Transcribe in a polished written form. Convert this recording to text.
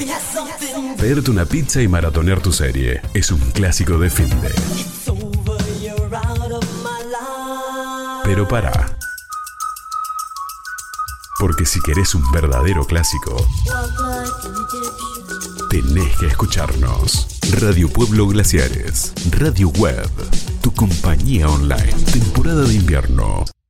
Pedirte una pizza y maratonear tu serie es un clásico de finde. Pero pará. Porque si querés un verdadero clásico, tenés que escucharnos. Radio Pueblo Glaciares, Radio Web, tu compañía online, temporada de invierno.